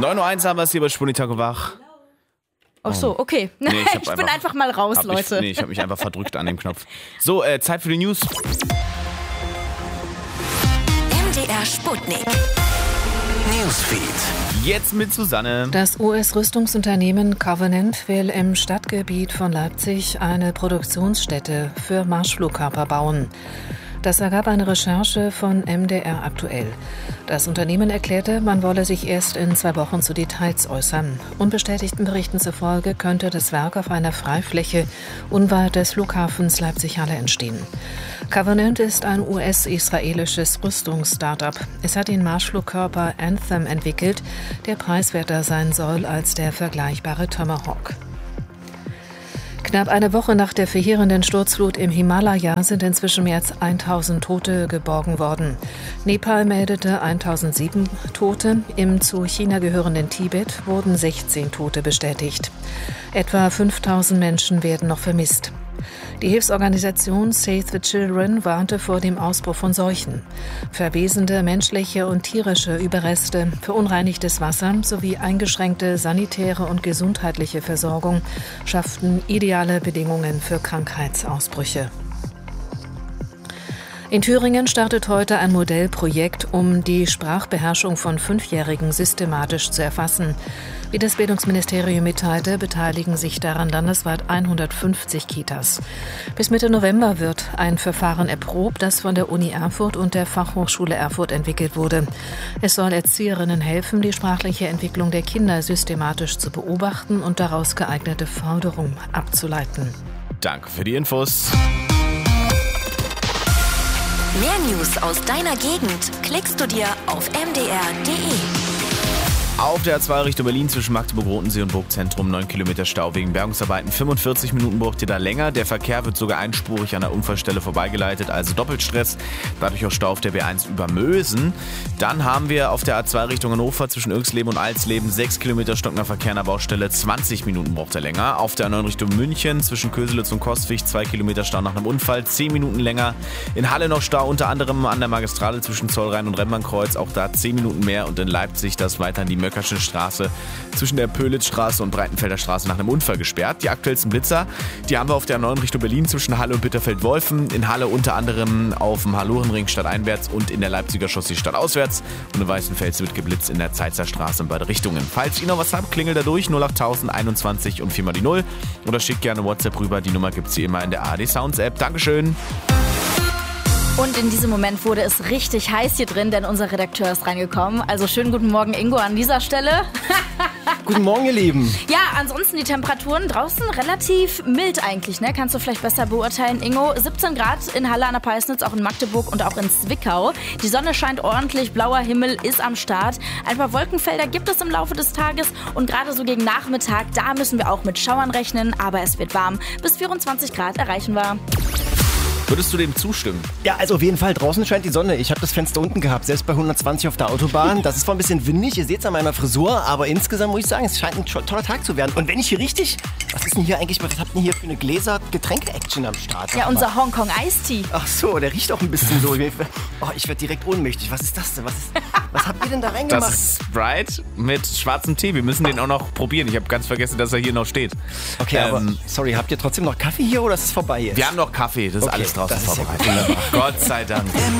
9:01 Uhr haben wir es hier bei Spunitag wach. Ach so, okay. Nee, ich bin einfach mal raus, Leute. Ich habe mich einfach verdrückt an dem Knopf. So, Zeit für die News. MDR Sputnik. Newsfeed. Jetzt mit Susanne. Das US-Rüstungsunternehmen Covenant will im Stadtgebiet von Leipzig eine Produktionsstätte für Marschflugkörper bauen. Das ergab eine Recherche von MDR aktuell. Das Unternehmen erklärte, man wolle sich erst in 2 Wochen zu Details äußern. Unbestätigten Berichten zufolge könnte das Werk auf einer Freifläche unweit des Flughafens Leipzig-Halle entstehen. Covenant ist ein US-israelisches Rüstungs-Startup. Es hat den Marschflugkörper Anthem entwickelt, der preiswerter sein soll als der vergleichbare Tomahawk. Knapp eine Woche nach der verheerenden Sturzflut im Himalaya sind inzwischen mehr als 1000 Tote geborgen worden. Nepal meldete 1007 Tote. Im zu China gehörenden Tibet wurden 16 Tote bestätigt. Etwa 5000 Menschen werden noch vermisst. Die Hilfsorganisation Save the Children warnte vor dem Ausbruch von Seuchen. Verwesende menschliche und tierische Überreste, verunreinigtes Wasser sowie eingeschränkte sanitäre und gesundheitliche Versorgung schafften ideale Bedingungen für Krankheitsausbrüche. In Thüringen startet heute ein Modellprojekt, um die Sprachbeherrschung von 5-Jährigen systematisch zu erfassen. Wie das Bildungsministerium mitteilte, beteiligen sich daran landesweit 150 Kitas. Bis Mitte November wird ein Verfahren erprobt, das von der Uni Erfurt und der Fachhochschule Erfurt entwickelt wurde. Es soll Erzieherinnen helfen, die sprachliche Entwicklung der Kinder systematisch zu beobachten und daraus geeignete Forderungen abzuleiten. Danke für die Infos. Mehr News aus deiner Gegend klickst du dir auf mdr.de. Auf der A2 Richtung Berlin zwischen Magdeburg-Rodensee und Burgzentrum 9 Kilometer Stau wegen Bergungsarbeiten. 45 Minuten braucht ihr da länger. Der Verkehr wird sogar einspurig an der Unfallstelle vorbeigeleitet, also Doppelstress. Dadurch auch Stau auf der B1 über Mösen. Dann haben wir auf der A2 Richtung Hannover zwischen Irxleben und Alsleben 6 Kilometer stockender Verkehr an der Baustelle. 20 Minuten braucht er länger. Auf der A9 Richtung München zwischen Köselitz und Kostwig 2 Kilometer Stau nach einem Unfall. 10 Minuten länger. In Halle noch Stau, unter anderem an der Magistrale zwischen Zollrhein und Remmernkreuz. Auch da 10 Minuten mehr. Und in Leipzig das weiter an die Möckersche Straße zwischen der Pölitzstraße und Breitenfelder Straße nach einem Unfall gesperrt. Die aktuellsten Blitzer, die haben wir auf der 9 Richtung Berlin zwischen Halle und Bitterfeld-Wolfen. In Halle unter anderem auf dem Hallorenring stadteinwärts und in der Leipziger Chaussee stadtauswärts. Und in Weißenfels wird geblitzt in der Zeitzer Straße in beide Richtungen. Falls ihr noch was habt, klingelt da durch 08000 21 und 4 mal die 0. Oder schickt gerne WhatsApp rüber. Die Nummer gibt es wie immer in der ARD Sounds App. Dankeschön. Und in diesem Moment wurde es richtig heiß hier drin, denn unser Redakteur ist reingekommen. Also schönen guten Morgen, Ingo, an dieser Stelle. Guten Morgen, ihr Lieben. Ja, ansonsten die Temperaturen draußen relativ mild eigentlich, ne? Kannst du vielleicht besser beurteilen, Ingo. 17 Grad in Halle an der Peisnitz, auch in Magdeburg und auch in Zwickau. Die Sonne scheint ordentlich, blauer Himmel ist am Start. Ein paar Wolkenfelder gibt es im Laufe des Tages und gerade so gegen Nachmittag, da müssen wir auch mit Schauern rechnen, aber es wird warm. Bis 24 Grad erreichen wir. Würdest du dem zustimmen? Ja, also auf jeden Fall, draußen scheint die Sonne. Ich habe das Fenster unten gehabt, selbst bei 120 auf der Autobahn. Das ist zwar ein bisschen windig, ihr seht es an meiner Frisur, aber insgesamt muss ich sagen, es scheint ein toller Tag zu werden. Und wenn ich hier richtig, was ist denn hier eigentlich, was habt ihr hier für eine Gläser-Getränke-Action am Start? Ja, unser Hongkong-Eistee. Ach so, der riecht auch ein bisschen so. Oh, ich werde direkt ohnmächtig. Was ist das denn? Was habt ihr denn da reingemacht? Das ist Sprite mit schwarzem Tee. Wir müssen den auch noch probieren. Ich habe ganz vergessen, dass er hier noch steht. Okay, aber sorry, habt ihr trotzdem noch Kaffee hier oder ist es vorbei jetzt? Wir haben noch Kaffee, das ist alles draußen vorbereitet. Ja, Gott sei Dank.